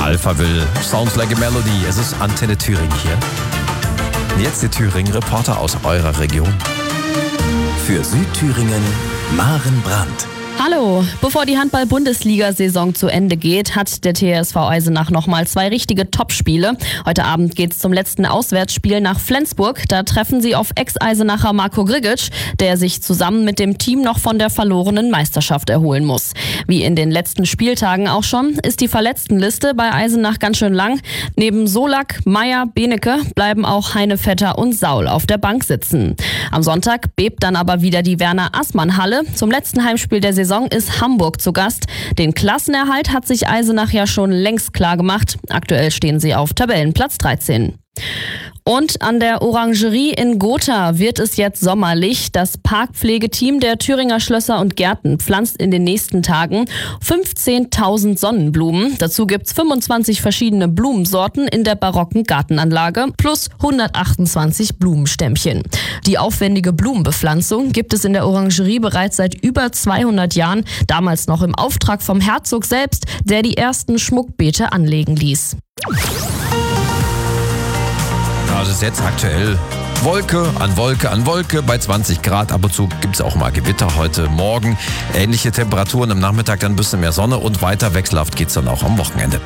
Alphaville, Sounds Like a Melody. Es ist Antenne Thüringen hier. Und jetzt die Thüringen-Reporter aus eurer Region. Für Südthüringen, Maren Brandt. Hallo, bevor die Handball-Bundesliga-Saison zu Ende geht, hat der TSV Eisenach nochmal 2 richtige Topspiele. Heute Abend geht's zum letzten Auswärtsspiel nach Flensburg. Da treffen sie auf Ex-Eisenacher Marko Grigic, der sich zusammen mit dem Team noch von der verlorenen Meisterschaft erholen muss. Wie in den letzten Spieltagen auch schon, ist die Verletztenliste bei Eisenach ganz schön lang. Neben Solak, Meier, Benecke bleiben auch Heinevetter und Saul auf der Bank sitzen. Am Sonntag bebt dann aber wieder die Werner-Assmann-Halle. Zum letzten Heimspiel der Saison ist Hamburg zu Gast. Den Klassenerhalt hat sich Eisenach ja schon längst klar gemacht. Aktuell stehen sie auf Tabellenplatz 13. Und an der Orangerie in Gotha wird es jetzt sommerlich. Das Parkpflegeteam der Thüringer Schlösser und Gärten pflanzt in den nächsten Tagen 15.000 Sonnenblumen. Dazu gibt's 25 verschiedene Blumensorten in der barocken Gartenanlage plus 128 Blumenstämmchen. Die aufwendige Blumenbepflanzung gibt es in der Orangerie bereits seit über 200 Jahren, damals noch im Auftrag vom Herzog selbst, der die ersten Schmuckbeete anlegen ließ. Also ist jetzt aktuell Wolke an Wolke an Wolke bei 20 Grad. Ab und zu gibt es auch mal Gewitter heute Morgen. Ähnliche Temperaturen am Nachmittag, dann ein bisschen mehr Sonne und weiter wechselhaft geht es dann auch am Wochenende.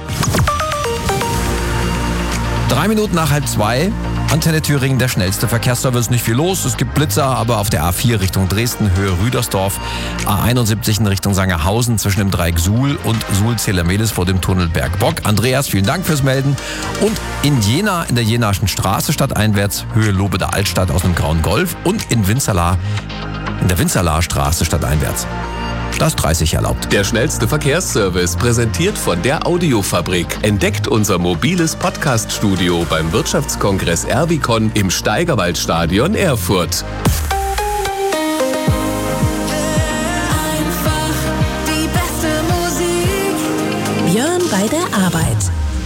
3 Minuten nach 1:30. Antenne Thüringen, der schnellste Verkehrsservice. Nicht viel los, es gibt Blitzer, aber auf der A4 Richtung Dresden, Höhe Rüdersdorf, A71 in Richtung Sangerhausen zwischen dem Dreieck Suhl und Suhl-Zehlermehlis vor dem Tunnel Bergbock. Andreas, vielen Dank fürs Melden. Und in Jena, in der Jenaischen Straße stadteinwärts, Höhe Lobede Altstadt aus dem Grauen Golf und in Winzerla, in der Winzerlaer Straße stadteinwärts. Das 30 erlaubt. Der schnellste Verkehrsservice, präsentiert von der Audiofabrik. Entdeckt unser mobiles Podcast-Studio beim Wirtschaftskongress Erwicon im Steigerwaldstadion Erfurt. Einfach die beste Musik. Björn bei der Arbeit.